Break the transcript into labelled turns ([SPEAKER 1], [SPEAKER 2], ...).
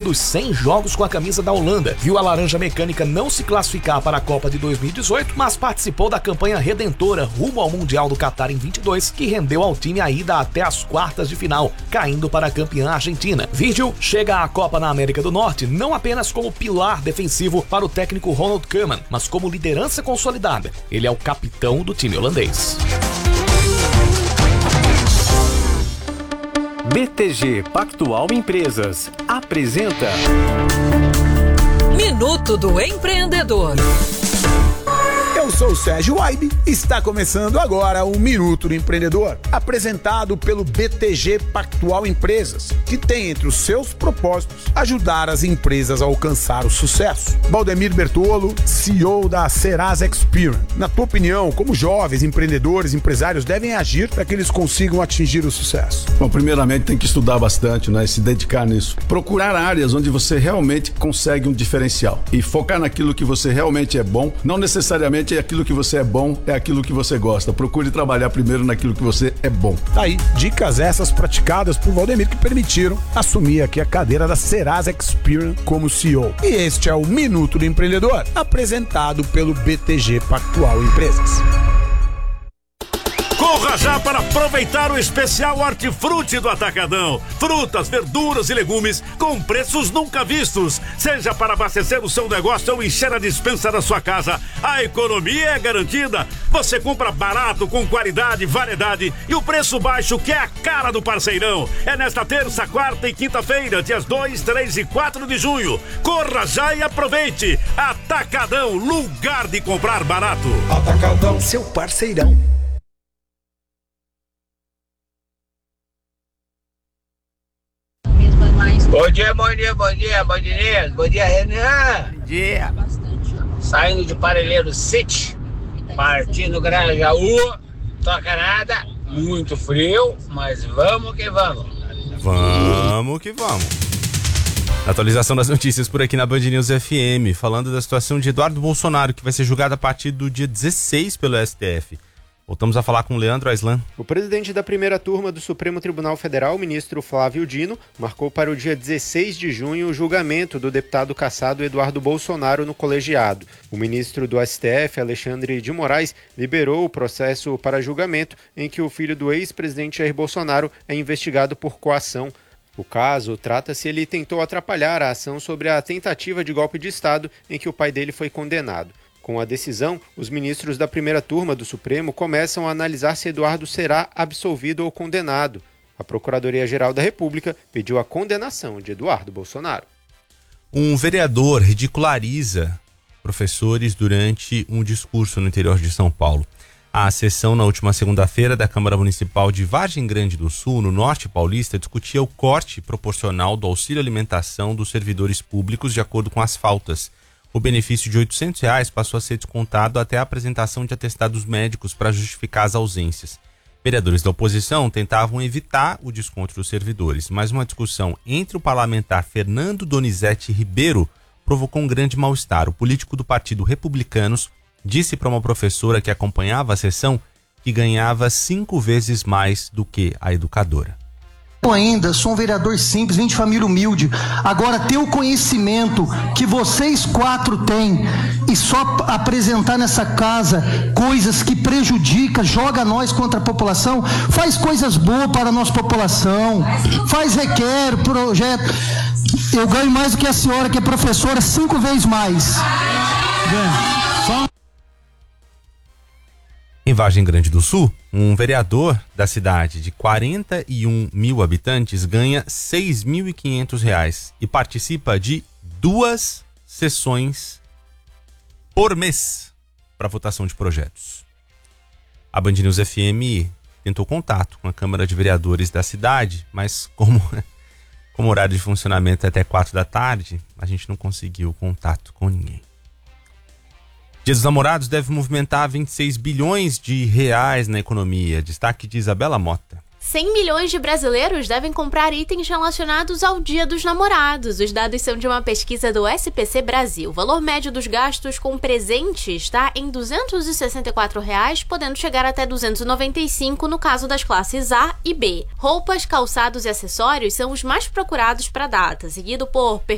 [SPEAKER 1] dos 100 jogos com a camisa da Holanda. Viu a Laranja Mecânica não se classificar para a Copa de 2018, mas participou da campanha redentora rumo ao Mundial do Catar em 22, que rendeu ao time a ida até as quartas de final, caindo para a campeã argentina. Virgil chega à Copa na América do Norte não apenas como pilar defensivo para o técnico Ronald Koeman, mas como liderança consolidada. Ele é o capitão do time holandês.
[SPEAKER 2] BTG Pactual Empresas apresenta
[SPEAKER 3] Minuto do Empreendedor.
[SPEAKER 4] Eu sou o Sérgio Waibe e está começando agora o Minuto do Empreendedor, apresentado pelo BTG Pactual Empresas, que tem entre os seus propósitos ajudar as empresas a alcançar o sucesso. Valdemir Bertolo, CEO da Serasa Experian. Na tua opinião, como jovens empreendedores, empresários devem agir para que eles consigam atingir o sucesso?
[SPEAKER 5] Bom, primeiramente tem que estudar bastante, né? E se dedicar nisso. Procurar áreas onde você realmente consegue um diferencial e focar naquilo que você realmente é bom, não necessariamente aquilo que você é bom é aquilo que você gosta. Procure trabalhar primeiro naquilo que você é bom.
[SPEAKER 4] Tá aí, dicas essas praticadas por Valdemir que permitiram assumir aqui a cadeira da Serasa Experian como CEO. E este é o Minuto do Empreendedor, apresentado pelo BTG Pactual Empresas.
[SPEAKER 6] Corra já para aproveitar o especial Hortifruti do Atacadão. Frutas, verduras e legumes com preços nunca vistos. Seja para abastecer o seu negócio ou encher a despensa da sua casa, a economia é garantida. Você compra barato, com qualidade, variedade e o preço baixo que é a cara do parceirão. É nesta terça, quarta e quinta-feira, dias 2, 3 e 4 de junho. Corra já e aproveite. Atacadão, lugar de comprar barato.
[SPEAKER 4] Atacadão, seu parceirão.
[SPEAKER 7] Bom dia, Bandinês. Bom dia, Renan.
[SPEAKER 4] Bom dia.
[SPEAKER 7] Saindo de Parelheiro City, partindo Grajaú, toca nada, muito frio, mas vamos que vamos.
[SPEAKER 8] Vamos que vamos. Atualização das notícias por aqui na Band News FM, falando da situação de Eduardo Bolsonaro, que vai ser julgado a partir do dia 16 pelo STF. Voltamos a falar com Leandro Aislan.
[SPEAKER 9] O presidente da primeira turma do Supremo Tribunal Federal, o ministro Flávio Dino, marcou para o dia 16 de junho o julgamento do deputado cassado Eduardo Bolsonaro no colegiado. O ministro do STF, Alexandre de Moraes, liberou o processo para julgamento em que o filho do ex-presidente Jair Bolsonaro é investigado por coação. O caso trata-se ele tentou atrapalhar a ação sobre a tentativa de golpe de Estado em que o pai dele foi condenado. Com a decisão, os ministros da primeira turma do Supremo começam a analisar se Eduardo será absolvido ou condenado. A Procuradoria-Geral da República pediu a condenação de Eduardo Bolsonaro.
[SPEAKER 8] Um vereador ridiculariza professores durante um discurso no interior de São Paulo. A sessão na última segunda-feira da Câmara Municipal de Vargem Grande do Sul, no Norte Paulista, discutia o corte proporcional do auxílio alimentação dos servidores públicos de acordo com as faltas. O benefício de R$ 800 passou a ser descontado até a apresentação de atestados médicos para justificar as ausências. Vereadores da oposição tentavam evitar o desconto dos servidores, mas uma discussão entre o parlamentar Fernando Donizete Ribeiro provocou um grande mal-estar. O político do Partido Republicanos disse para uma professora que acompanhava a sessão que ganhava 5 vezes mais do que a educadora.
[SPEAKER 10] Eu ainda sou um vereador simples, vim de família humilde. Agora, ter o conhecimento que vocês 4 têm e só apresentar nessa casa coisas que prejudicam, joga nós contra a população, faz coisas boas para a nossa população, requer projeto. Eu ganho mais do que a senhora, que é professora, 5 vezes mais.
[SPEAKER 8] Em Vargem Grande do Sul, um vereador da cidade de 41 mil habitantes ganha R$ 6.500 e participa de 2 sessões por mês para votação de projetos. A Band News FM tentou contato com a Câmara de Vereadores da cidade, mas como horário de funcionamento é até 4 da tarde, a gente não conseguiu contato com ninguém. Dia dos Namorados deve movimentar 26 bilhões de reais na economia. Destaque de Isabela Mota.
[SPEAKER 11] 100 milhões de brasileiros devem comprar itens relacionados ao Dia dos Namorados. Os dados são de uma pesquisa do SPC Brasil. O valor médio dos gastos com presente está em R$ 264, podendo chegar até R$ 295 no caso das classes A e B. Roupas, calçados e acessórios são os mais procurados para a data, seguido por